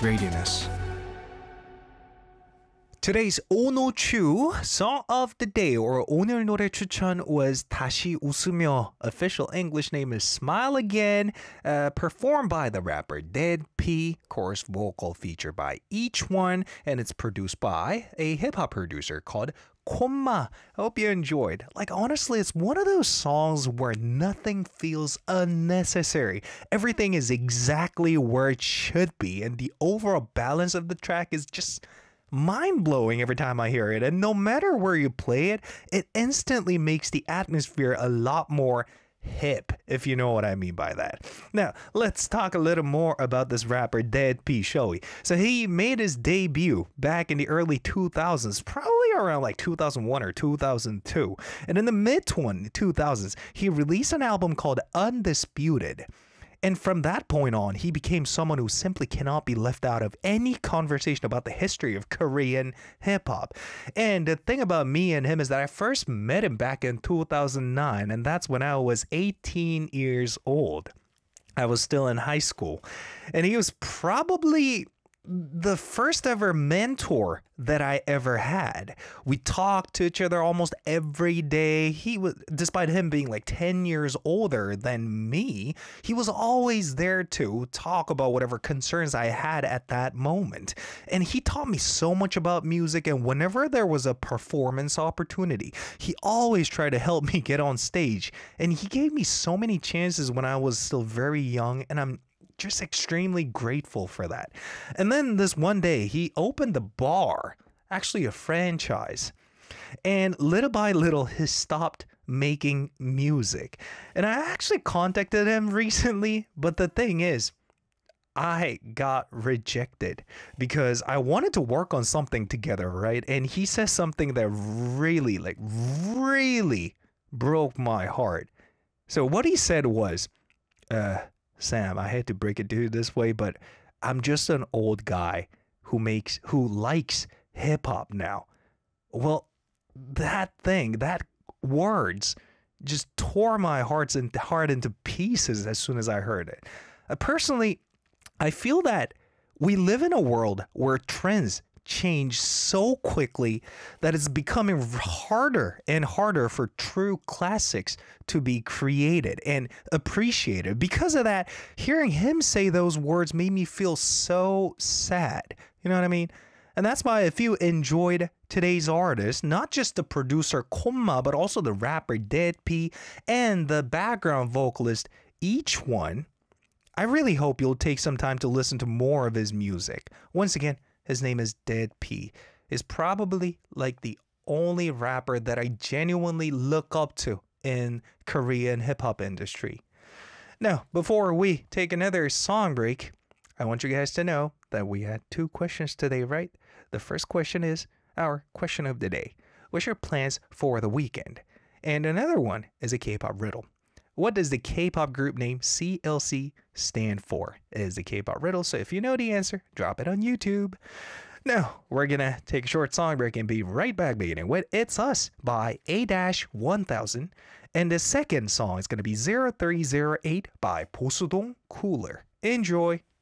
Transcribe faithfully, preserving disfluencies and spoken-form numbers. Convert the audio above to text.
Radius. Today's 오노추 song of the day or 오늘 노래 추천 was 다시 웃으며. Official English name is Smile Again, uh, performed by the rapper Dead P, chorus vocal featured by each one, and it's produced by a hip-hop producer called Komma. I hope you enjoyed. Like, honestly, it's one of those songs where nothing feels unnecessary. Everything is exactly where it should be, and the overall balance of the track is just mind-blowing every time I hear it. And no matter where you play it, it instantly makes the atmosphere a lot more hip, if you know what I mean by that. Now, let's talk a little more about this rapper Dead P, shall we? So he made his debut back in the early two thousands, probably around like two thousand one or two thousand two. And in the mid two thousands, he released an album called Undisputed. And from that point on, he became someone who simply cannot be left out of any conversation about the history of Korean hip-hop. And the thing about me and him is that I first met him back in two thousand nine, and that's when I was eighteen years old. I was still in high school. And he was probably the first ever mentor that I ever had. We talked to each other almost every day. He was, despite him being like ten years older than me, he was always there to talk about whatever concerns I had at that moment. And he taught me so much about music, and whenever there was a performance opportunity, he always tried to help me get on stage. And he gave me so many chances when I was still very young, and I'm just extremely grateful for that. And then this one day, he opened a bar, actually a franchise. And little by little, he stopped making music. And I actually contacted him recently, but the thing is, I got rejected because I wanted to work on something together, right? And he says something that really, like, really broke my heart. So what he said was, uh, Sam, I hate to break it to you this way, but I'm just an old guy who makes, who likes hip hop now. Well, that thing, that words just tore my hearts and heart into pieces as soon as I heard it. Uh, personally, I feel that we live in a world where trends change so quickly that it's becoming harder and harder for true classics to be created and appreciated. Because of that, hearing him say those words made me feel so sad. You know what I mean? And that's why if you enjoyed today's artist, not just the producer Komma, but also the rapper Dead P and the background vocalist, each one, I really hope you'll take some time to listen to more of his music. Once again, his name is Dead P. Is probably like the only rapper that I genuinely look up to in Korean hip-hop industry. Now, before we take another song break, I want you guys to know that we had two questions today, right? The first question is our question of the day. What's your plans for the weekend? And another one is a K-pop riddle. What does the K-pop group name C L C stand for? It is the K-pop riddle, so if you know the answer, drop it on YouTube. Now, we're gonna take a short song break and be right back beginning with It's Us by A one thousand. And the second song is gonna be zero three zero eight by Posudong Cooler. Enjoy!